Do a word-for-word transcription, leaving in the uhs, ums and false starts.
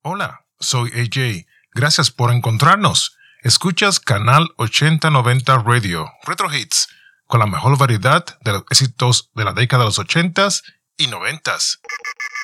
Hola, soy A J. Gracias por encontrarnos. Escuchas Canal ochenta noventa Radio, Retro Hits, con la mejor variedad de los éxitos de la década de los ochentas y noventas.